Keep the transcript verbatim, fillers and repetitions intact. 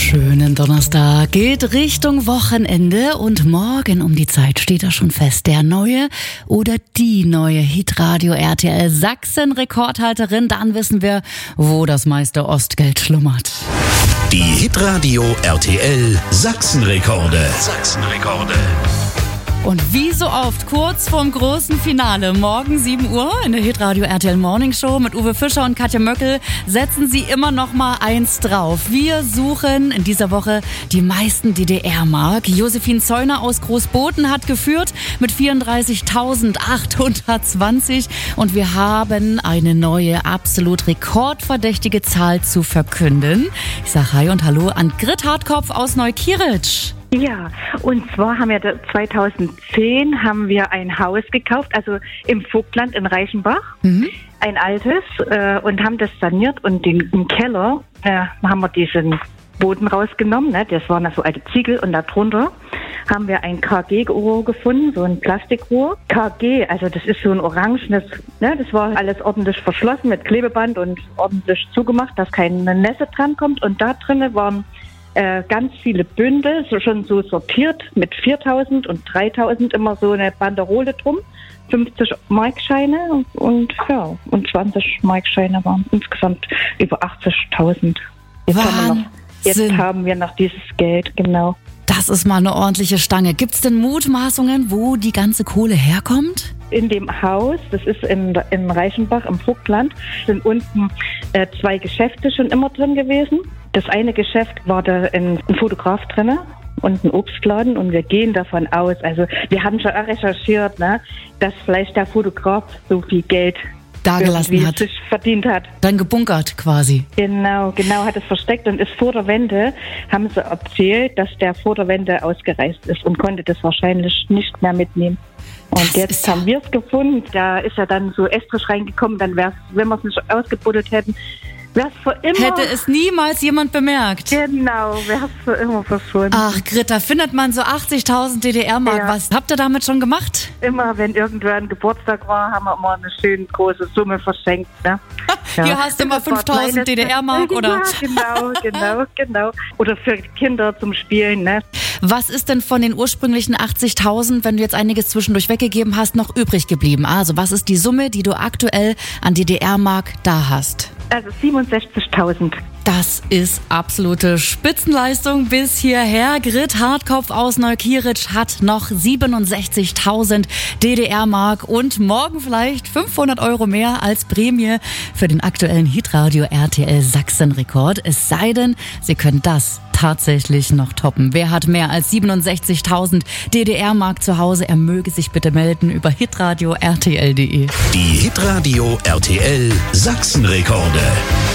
Schönen Donnerstag, geht Richtung Wochenende und morgen um die Zeit steht da schon fest, der neue oder die neue Hitradio R T L Sachsen Rekordhalterin. Dann wissen wir, wo das meiste Ostgeld schlummert. Die Hitradio R T L Sachsenrekorde. Sachsenrekorde. Und wie so oft, kurz vorm großen Finale, morgen sieben Uhr in der Hitradio R T L Morning Show mit Uwe Fischer und Katja Möckel, setzen Sie immer noch mal eins drauf. Wir suchen in dieser Woche die meisten D D R-Mark. Josephine Zeuner aus Großboden hat geführt mit vierunddreißigtausendachthundertzwanzig und wir haben eine neue, absolut rekordverdächtige Zahl zu verkünden. Ich sage Hi und Hallo an Grit Hartkopf aus Neukirch. Ja, und zwar haben wir zweitausendzehn haben wir ein Haus gekauft, also im Vogtland in Reichenbach, mhm. ein altes, äh, und haben das saniert und den, im Keller äh, haben wir diesen Boden rausgenommen, ne? Das waren so alte Ziegel und darunter haben wir ein K G-Rohr gefunden, so ein Plastikrohr. K G, also das ist so ein orangenes, ne? Das war alles ordentlich verschlossen mit Klebeband und ordentlich zugemacht, dass keine Nässe dran kommt und da drinnen waren Äh, ganz viele Bündel, so schon so sortiert mit viertausend und dreitausend, immer so eine Banderole drum, fünfzig Markscheine und, und ja, und zwanzig Markscheine waren insgesamt über achtzigtausend. Jetzt, haben wir, noch, jetzt haben wir noch dieses Geld, genau. Das ist mal eine ordentliche Stange. Gibt es denn Mutmaßungen, wo die ganze Kohle herkommt? In dem Haus, das ist in, in Reichenbach im Vogtland, sind unten äh, zwei Geschäfte schon immer drin gewesen. Das eine Geschäft war da ein, ein Fotograf drin und ein Obstladen und wir gehen davon aus, also wir haben schon recherchiert, ne, dass vielleicht der Fotograf so viel Geld dagelassen hat, sich verdient hat. Dann gebunkert quasi. Genau, genau, hat es versteckt und ist vor der Wende, haben sie erzählt, dass der vor der Wende ausgereist ist und konnte das wahrscheinlich nicht mehr mitnehmen. Und das jetzt haben wir es gefunden. Da ist ja dann so Estrich reingekommen, dann wäre es, wenn wir es nicht ausgebuddelt hätten, wäre es für immer... Hätte es niemals jemand bemerkt. Genau, wäre es für immer verschwunden. Ach, Grit, da findet man so achtzigtausend D D R-Mark. Ja. Was habt ihr damit schon gemacht? Immer, wenn irgendwer ein Geburtstag war, haben wir immer eine schön große Summe verschenkt. Ne? Ja. Hier hast du immer fünftausend D D R-Mark, oder? Ja, genau, genau, genau. Oder für Kinder zum Spielen, ne? Was ist denn von den ursprünglichen achtzigtausend, wenn du jetzt einiges zwischendurch weggegeben hast, noch übrig geblieben? Also, was ist die Summe, die du aktuell an D D R-Mark da hast? Also siebenundsechzigtausend. Das ist absolute Spitzenleistung bis hierher. Grit Hartkopf aus Neukirch hat noch siebenundsechzigtausend D D R-Mark und morgen vielleicht fünfhundert Euro mehr als Prämie für den aktuellen Hitradio R T L Sachsen-Rekord. Es sei denn, Sie können das tatsächlich noch toppen. Wer hat mehr als siebenundsechzigtausend D D R-Mark zu Hause? Er möge sich bitte melden über hitradio punkt r t l punkt d e. Die Hitradio R T L Sachsenrekorde.